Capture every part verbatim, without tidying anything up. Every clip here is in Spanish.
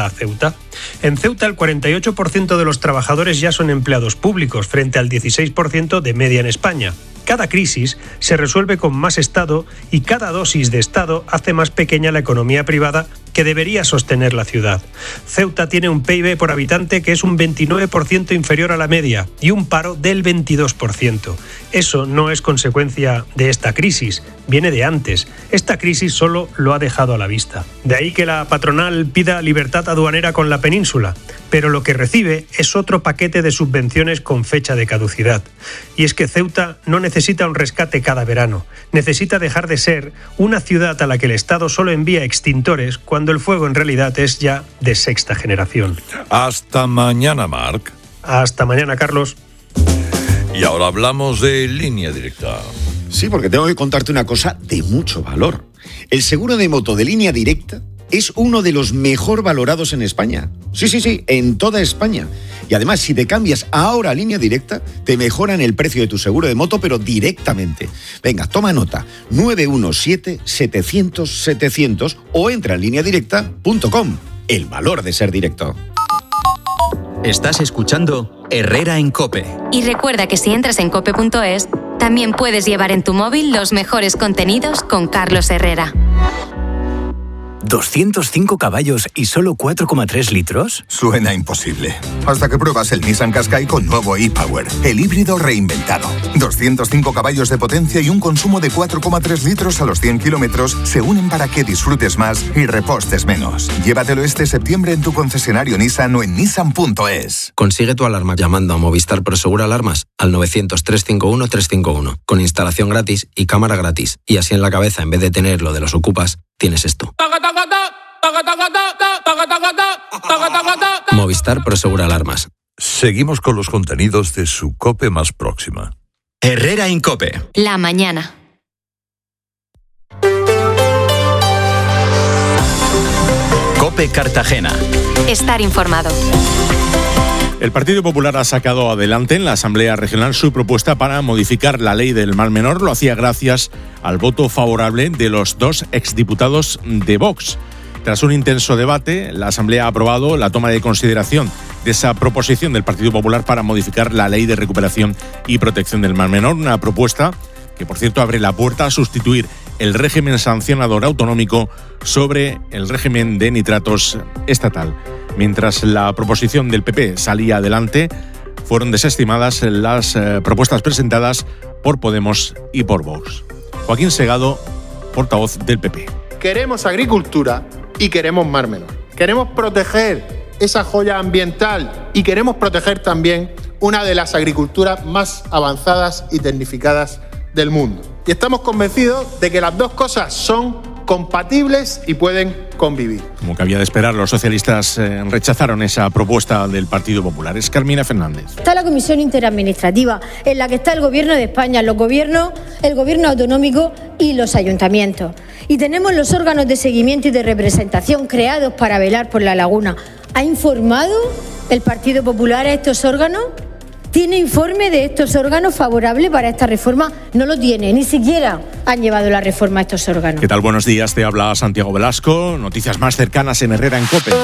a Ceuta. En Ceuta, el cuarenta y ocho por ciento de los trabajadores ya son empleados públicos, frente al dieciséis por ciento de media en España. Cada crisis se resuelve con más Estado y cada dosis de Estado hace más pequeña la economía privada que debería sostener la ciudad. Ceuta tiene un P I B por habitante que es un veintinueve por ciento inferior a la media y un paro del veintidós por ciento. Eso no es consecuencia de esta crisis, viene de antes. Esta crisis solo lo ha dejado a la vista. De ahí que la patronal pida libertad aduanera con la península, pero lo que recibe es otro paquete de subvenciones con fecha de caducidad. Y es que Ceuta no necesita un rescate cada verano, necesita dejar de ser una ciudad a la que el Estado solo envía extintores cuando el fuego en realidad es ya de sexta generación. Hasta mañana, Marc. Hasta mañana, Carlos. Y ahora hablamos de Línea Directa. Sí, porque tengo que contarte una cosa de mucho valor. El seguro de moto de Línea Directa es uno de los mejor valorados en España. Sí, sí, sí, en toda España. Y además, si te cambias ahora a Línea Directa, te mejoran el precio de tu seguro de moto, pero directamente. Venga, toma nota. nueve uno siete, setecientos, setecientos o entra en línea directa punto com. El valor de ser directo. Estás escuchando Herrera en COPE. Y recuerda que si entras en cope punto es, también puedes llevar en tu móvil los mejores contenidos con Carlos Herrera. ¿doscientos cinco caballos y solo cuatro coma tres litros? Suena imposible. Hasta que pruebas el Nissan Qashqai con nuevo e-Power, el híbrido reinventado. doscientos cinco caballos de potencia y un consumo de cuatro coma tres litros a los cien kilómetros se unen para que disfrutes más y repostes menos. Llévatelo este septiembre en tu concesionario Nissan o en nissan punto es. Consigue tu alarma llamando a Movistar Prosegur Alarmas al novecientos, trescientos cincuenta y uno, trescientos cincuenta y uno, con instalación gratis y cámara gratis. Y así en la cabeza, en vez de tener lo de los ocupas, tienes esto. Movistar Prosegur Alarmas. Seguimos con los contenidos de su COPE más próxima. Herrera en COPE. La mañana. COPE Cartagena. Estar informado. El Partido Popular ha sacado adelante en la Asamblea Regional su propuesta para modificar la ley del mal menor. Lo hacía gracias al voto favorable de los dos exdiputados de Vox. Tras un intenso debate, la Asamblea ha aprobado la toma de consideración de esa proposición del Partido Popular para modificar la Ley de Recuperación y Protección del Mal Menor, una propuesta que, por cierto, abre la puerta a sustituir el régimen sancionador autonómico sobre el régimen de nitratos estatal. Mientras la proposición del P P salía adelante, fueron desestimadas las eh, propuestas presentadas por Podemos y por Vox. Joaquín Segado, portavoz del P P. Queremos agricultura y queremos mar menor. Queremos proteger esa joya ambiental y queremos proteger también una de las agriculturas más avanzadas y tecnificadas del mundo. Y estamos convencidos de que las dos cosas son compatibles y pueden convivir. Como cabía de esperar, los socialistas eh, rechazaron esa propuesta del Partido Popular. Es Carmina Fernández. Está la Comisión Interadministrativa, en la que está el Gobierno de España, los gobiernos, el Gobierno autonómico y los ayuntamientos. Y tenemos los órganos de seguimiento y de representación creados para velar por la laguna. ¿Ha informado el Partido Popular a estos órganos? ¿Tiene informe de estos órganos favorable para esta reforma? No lo tiene, ni siquiera han llevado la reforma a estos órganos. ¿Qué tal? Buenos días, te habla Santiago Velasco. Noticias más cercanas en Herrera en COPE.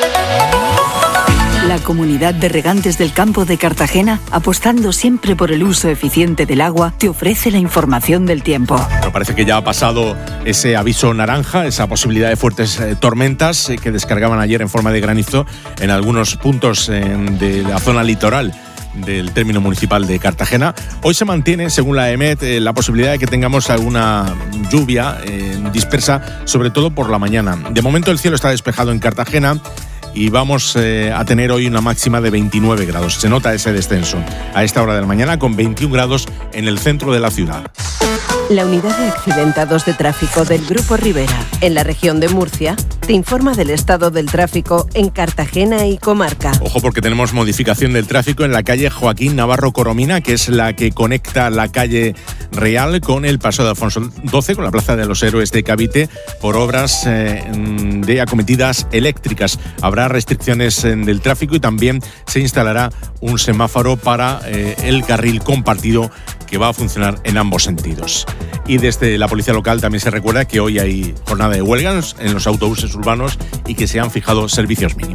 La Comunidad de Regantes del Campo de Cartagena, apostando siempre por el uso eficiente del agua, te ofrece la información del tiempo. Pero parece que ya ha pasado ese aviso naranja, esa posibilidad de fuertes eh, tormentas eh, que descargaban ayer en forma de granizo en algunos puntos eh, de la zona litoral del término municipal de Cartagena. Hoy se mantiene, según la EMET, eh, la posibilidad de que tengamos alguna lluvia eh, dispersa, sobre todo por la mañana. De momento el cielo está despejado en Cartagena y vamos eh, a tener hoy una máxima de veintinueve grados. Se nota ese descenso a esta hora de la mañana, con veintiún grados en el centro de la ciudad. La unidad de accidentados de tráfico del Grupo Rivera, en la región de Murcia, te informa del estado del tráfico en Cartagena y comarca. Ojo, porque tenemos modificación del tráfico en la calle Joaquín Navarro Coromina, que es la que conecta la calle Real con el Paso de Alfonso doce, con la Plaza de los Héroes de Cavite, por obras eh, de acometidas eléctricas. Habrá restricciones eh, del tráfico y también se instalará un semáforo para eh, el carril compartido que va a funcionar en ambos sentidos. Y desde la policía local también se recuerda que hoy hay jornada de huelgas en los autobuses urbanos y que se han fijado servicios mínimos.